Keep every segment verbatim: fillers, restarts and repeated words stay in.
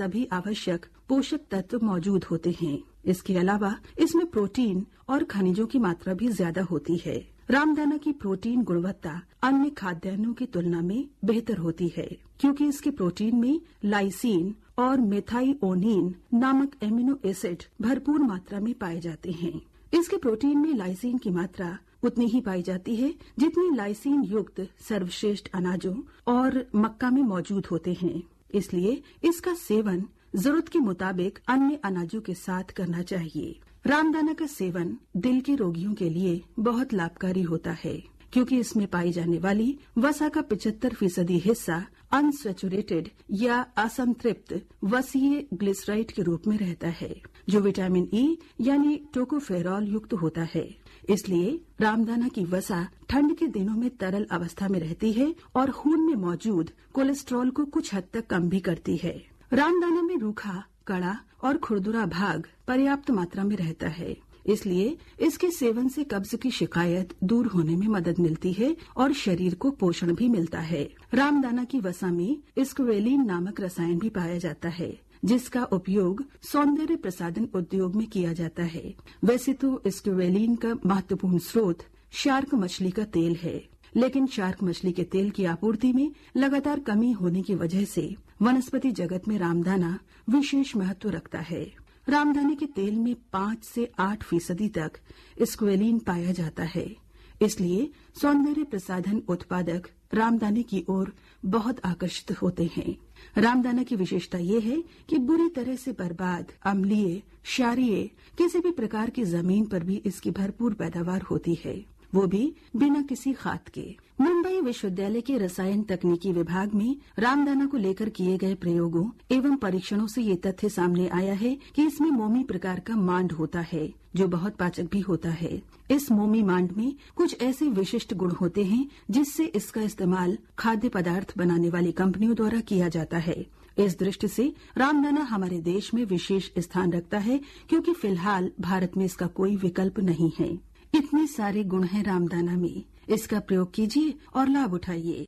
सभी आवश्यक पोषक तत्व मौजूद होते हैं। इसके अलावा इसमें प्रोटीन और खनिजों की मात्रा भी ज्यादा होती है। रामदाना की प्रोटीन गुणवत्ता अन्य खाद्यान्नों की तुलना में बेहतर होती है, क्योंकि इसके प्रोटीन में लाइसीन और मेथाइओनिन नामक एमिनो एसिड भरपूर मात्रा में पाए जाते हैं। इसके प्रोटीन में लाइसीन की मात्रा उतनी ही पाई जाती है जितनी लाइसीन युक्त सर्वश्रेष्ठ अनाजों और मक्का में मौजूद होते हैं। इसलिए इसका सेवन जरूरत के मुताबिक अन्य अनाजों के साथ करना चाहिए। रामदाना का सेवन दिल के रोगियों के लिए बहुत लाभकारी होता है, क्योंकि इसमें पाई जाने वाली वसा का पचहत्तर फीसदी हिस्सा अनसैचुरेटेड या असंतृप्त वसीय ग्लिसराइड के रूप में रहता है, जो विटामिन ई यानी टोकोफेरॉल युक्त होता है। इसलिए रामदाना की वसा ठंड के दिनों में तरल अवस्था में रहती है और खून में मौजूद कोलेस्ट्रॉल को कुछ हद तक कम भी करती है। रामदाना में रूखा, कड़ा और खुरदुरा भाग पर्याप्त मात्रा में रहता है, इसलिए इसके सेवन से कब्ज की शिकायत दूर होने में मदद मिलती है और शरीर को पोषण भी मिलता है। रामदाना की वसा में स्क्वेलिन नामक रसायन भी पाया जाता है, जिसका उपयोग सौंदर्य प्रसाधन उद्योग में किया जाता है। वैसे तो स्क्वेलिन का महत्वपूर्ण स्रोत शार्क मछली का तेल है, लेकिन शार्क मछली के तेल की आपूर्ति में लगातार कमी होने की वजह से वनस्पति जगत में रामदाना विशेष महत्व रखता है। रामदाने के तेल में पाँच से आठ फीसदी तक स्क्वेलिन पाया जाता है, इसलिए सौंदर्य प्रसाधन उत्पादक रामदाने की ओर बहुत आकर्षित होते हैं। रामदाना की विशेषता ये है कि बुरी तरह से बर्बाद, अम्लीय, क्षारीय किसी भी प्रकार की जमीन पर भी इसकी भरपूर पैदावार होती है, वो भी बिना किसी खाद के। मुंबई विश्वविद्यालय के रसायन तकनीकी विभाग में रामदाना को लेकर किए गए प्रयोगों एवं परीक्षणों से ये तथ्य सामने आया है कि इसमें मोमी प्रकार का मांड होता है, जो बहुत पाचक भी होता है। इस मोमी मांड में कुछ ऐसे विशिष्ट गुण होते हैं जिससे इसका इस्तेमाल खाद्य पदार्थ बनाने वाली कंपनियों द्वारा किया जाता है। इस दृष्टि से रामदाना हमारे देश में विशेष स्थान रखता है, क्योंकि फिलहाल भारत में इसका कोई विकल्प नहीं है। इतने सारे गुण हैं रामदाना में, इसका प्रयोग कीजिए और लाभ उठाइए।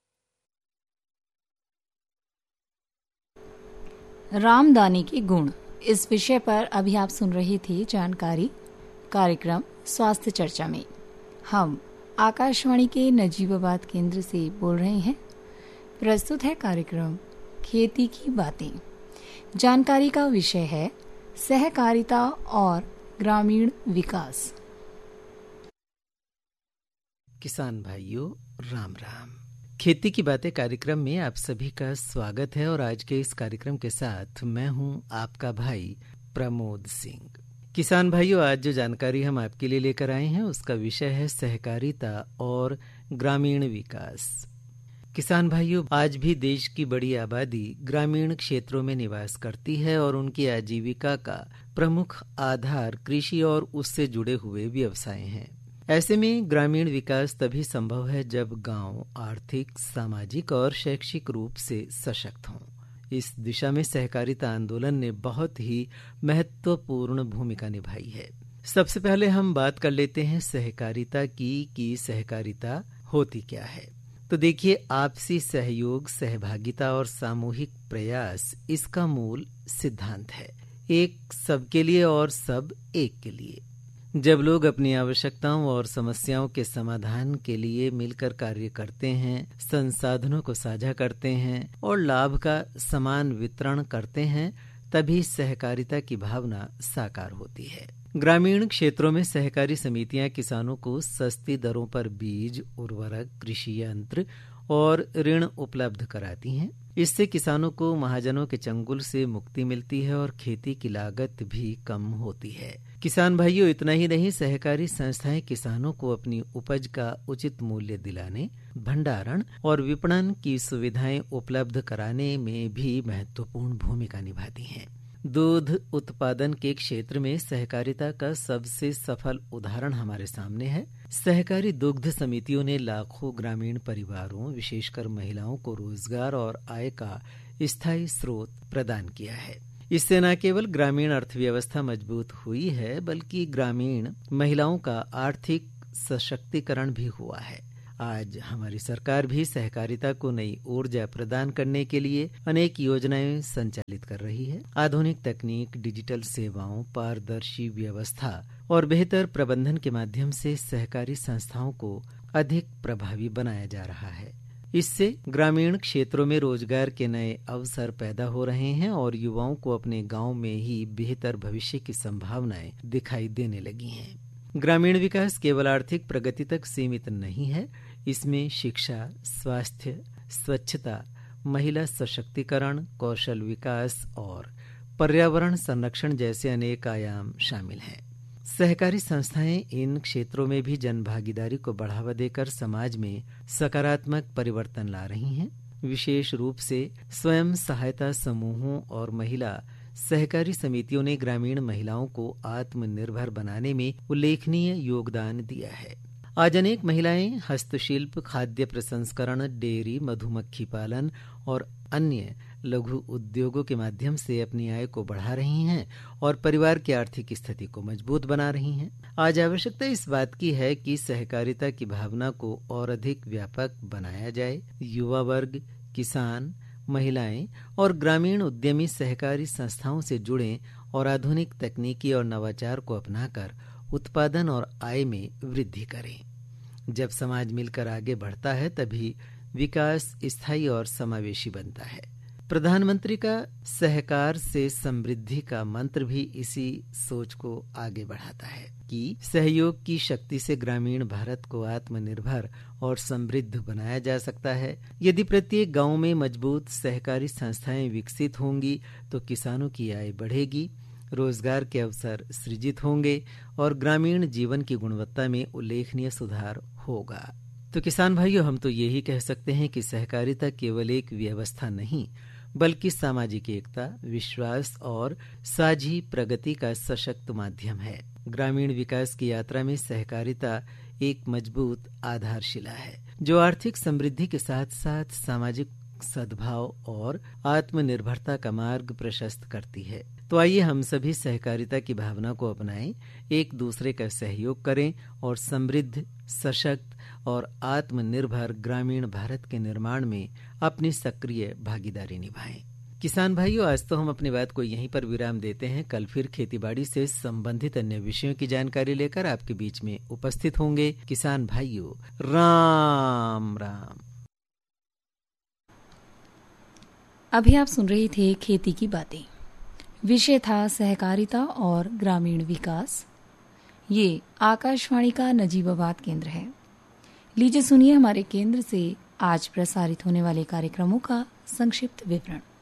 रामदाने के गुण, इस विषय पर अभी आप सुन रही थी जानकारी कार्यक्रम स्वास्थ्य चर्चा में। हम आकाशवाणी के नजीबाबाद केंद्र से बोल रहे हैं। प्रस्तुत है कार्यक्रम खेती की बातें। जानकारी का विषय है सहकारिता और ग्रामीण विकास। किसान भाइयों, राम राम। खेती की बातें कार्यक्रम में आप सभी का स्वागत है और आज के इस कार्यक्रम के साथ मैं हूं आपका भाई प्रमोद सिंह। किसान भाइयों, आज जो जानकारी हम आपके लिए लेकर आए हैं उसका विषय है सहकारिता और ग्रामीण विकास। किसान भाइयों, आज भी देश की बड़ी आबादी ग्रामीण क्षेत्रों में निवास करती है और उनकी आजीविका का प्रमुख आधार कृषि और उससे जुड़े हुए व्यवसाय हैं। ऐसे में ग्रामीण विकास तभी संभव है जब गांव आर्थिक, सामाजिक और शैक्षिक रूप से सशक्त हों। इस दिशा में सहकारिता आंदोलन ने बहुत ही महत्वपूर्ण भूमिका निभाई है। सबसे पहले हम बात कर लेते हैं सहकारिता की कि सहकारिता होती क्या है। तो देखिए, आपसी सहयोग, सहभागिता और सामूहिक प्रयास इसका मूल सिद्धांत है। एक सबके लिए और सब एक के लिए। जब लोग अपनी आवश्यकताओं और समस्याओं के समाधान के लिए मिलकर कार्य करते हैं, संसाधनों को साझा करते हैं और लाभ का समान वितरण करते हैं, तभी सहकारिता की भावना साकार होती है। ग्रामीण क्षेत्रों में सहकारी समितियां किसानों को सस्ती दरों पर बीज, उर्वरक, कृषि यंत्र और ऋण उपलब्ध कराती हैं। इससे किसानों को महाजनों के चंगुल से मुक्ति मिलती है और खेती की लागत भी कम होती है। किसान भाइयों, इतना ही नहीं, सहकारी संस्थाएं किसानों को अपनी उपज का उचित मूल्य दिलाने, भंडारण और विपणन की सुविधाएं उपलब्ध कराने में भी महत्वपूर्ण भूमिका निभाती हैं। दूध उत्पादन के क्षेत्र में सहकारिता का सबसे सफल उदाहरण हमारे सामने है। सहकारी दुग्ध समितियों ने लाखों ग्रामीण परिवारों, विशेषकर महिलाओं को रोजगार और आय का स्थायी स्रोत प्रदान किया है। इससे न केवल ग्रामीण अर्थव्यवस्था मजबूत हुई है, बल्कि ग्रामीण महिलाओं का आर्थिक सशक्तिकरण भी हुआ है। आज हमारी सरकार भी सहकारिता को नई ऊर्जा प्रदान करने के लिए अनेक योजनाएं संचालित कर रही है। आधुनिक तकनीक, डिजिटल सेवाओं, पारदर्शी व्यवस्था और बेहतर प्रबंधन के माध्यम से सहकारी संस्थाओं को अधिक प्रभावी बनाया जा रहा है। इससे ग्रामीण क्षेत्रों में रोजगार के नए अवसर पैदा हो रहे हैं और युवाओं को अपने गांव में ही बेहतर भविष्य की संभावनाएं दिखाई देने लगी हैं। ग्रामीण विकास केवल आर्थिक प्रगति तक सीमित नहीं है, इसमें शिक्षा, स्वास्थ्य, स्वच्छता, महिला सशक्तिकरण, कौशल विकास और पर्यावरण संरक्षण जैसे अनेक आयाम शामिल हैं। सहकारी संस्थाएं इन क्षेत्रों में भी जनभागीदारी को बढ़ावा देकर समाज में सकारात्मक परिवर्तन ला रही हैं। विशेष रूप से स्वयं सहायता समूहों और महिला सहकारी समितियों ने ग्रामीण महिलाओं को आत्मनिर्भर बनाने में उल्लेखनीय योगदान दिया है। आज अनेक महिलाएं हस्तशिल्प, खाद्य प्रसंस्करण, डेयरी, मधुमक्खी पालन और अन्य लघु उद्योगों के माध्यम से अपनी आय को बढ़ा रही हैं और परिवार की आर्थिक स्थिति को मजबूत बना रही हैं। आज आवश्यकता इस बात की है कि सहकारिता की भावना को और अधिक व्यापक बनाया जाए। युवा वर्ग, किसान, महिलाएं और ग्रामीण उद्यमी सहकारी संस्थाओं से जुड़ें और आधुनिक तकनीकी और नवाचार को अपनाकर उत्पादन और आय में वृद्धि करें। जब समाज मिलकर आगे बढ़ता है तभी विकास स्थायी और समावेशी बनता है। प्रधानमंत्री का सहकार से समृद्धि का मंत्र भी इसी सोच को आगे बढ़ाता है कि सहयोग की शक्ति से ग्रामीण भारत को आत्मनिर्भर और समृद्ध बनाया जा सकता है। यदि प्रत्येक गांव में मजबूत सहकारी संस्थाएं विकसित होंगी तो किसानों की आय बढ़ेगी, रोजगार के अवसर सृजित होंगे और ग्रामीण जीवन की गुणवत्ता में उल्लेखनीय सुधार होगा। तो किसान भाइयों, हम तो यही कह सकते हैं कि सहकारिता केवल एक व्यवस्था नहीं बल्कि सामाजिक एकता, विश्वास और साझी प्रगति का सशक्त माध्यम है। ग्रामीण विकास की यात्रा में सहकारिता एक मजबूत आधारशिला है जो आर्थिक समृद्धि के साथ साथ सामाजिक सद्भाव और आत्मनिर्भरता का मार्ग प्रशस्त करती है। तो आइए हम सभी सहकारिता की भावना को अपनाएं, एक दूसरे का सहयोग करें और समृद्ध, सशक्त और आत्मनिर्भर ग्रामीण भारत के निर्माण में अपनी सक्रिय भागीदारी निभाएं। किसान भाइयों, आज तो हम अपनी बात को यहीं पर विराम देते हैं। कल फिर खेतीबाड़ी से संबंधित अन्य विषयों की जानकारी लेकर आपके बीच में उपस्थित होंगे। किसान भाइयों, राम राम। अभी आप सुन रहे थे खेती की बातें। विषय था सहकारिता और ग्रामीण विकास। ये आकाशवाणी का नजीबाबाद केंद्र है। लीजिए सुनिए हमारे केंद्र से आज प्रसारित होने वाले कार्यक्रमों का संक्षिप्त विवरण।